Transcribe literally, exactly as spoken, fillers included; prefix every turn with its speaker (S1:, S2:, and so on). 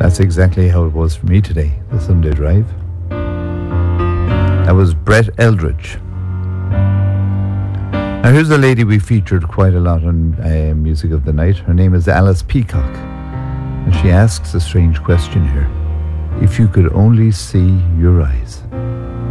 S1: That's exactly how it was for me today, the Sunday drive. That was Brett Eldridge. Now here's a lady we featured quite a lot on uh, Music of the Night. Her name is Alice Peacock, and she asks a strange question here. If you could only see your eyes.